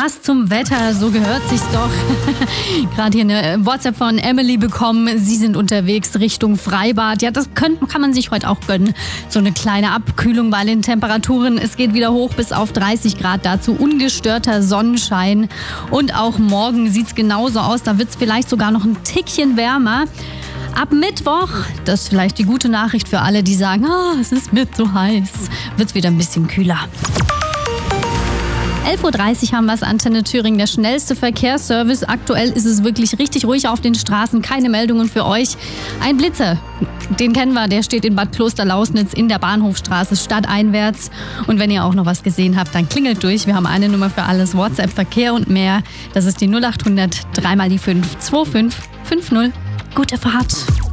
Passt zum Wetter, so gehört sich's doch. Gerade hier eine WhatsApp von Emily bekommen. Sie sind unterwegs Richtung Freibad. Ja, das kann man sich heute auch gönnen. So eine kleine Abkühlung bei den Temperaturen. Es geht wieder hoch bis auf 30 Grad. Dazu ungestörter Sonnenschein. Und auch morgen sieht's genauso aus. Da wird's vielleicht sogar noch ein Tickchen wärmer. Ab Mittwoch, das ist vielleicht die gute Nachricht für alle, die sagen, es ist mir zu heiß, wird's wieder ein bisschen kühler. 11.30 Uhr haben wir es, Antenne Thüringen, der schnellste Verkehrsservice. Aktuell ist es wirklich richtig ruhig auf den Straßen, keine Meldungen für euch. Ein Blitzer, den kennen wir, der steht in Bad Klosterlausnitz in der Bahnhofstraße stadteinwärts. Und wenn ihr auch noch was gesehen habt, dann klingelt durch. Wir haben eine Nummer für alles, WhatsApp, Verkehr und mehr. Das ist die 0800 3 mal die 5 25 50. Gute Fahrt.